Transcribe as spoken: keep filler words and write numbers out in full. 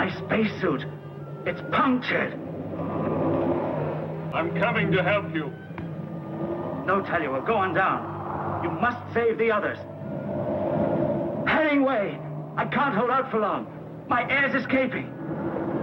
My spacesuit. It's punctured. I'm coming to help you. No, Talia, we're going down. You must save the others. Hemingway! I can't hold out for long. My air's escaping.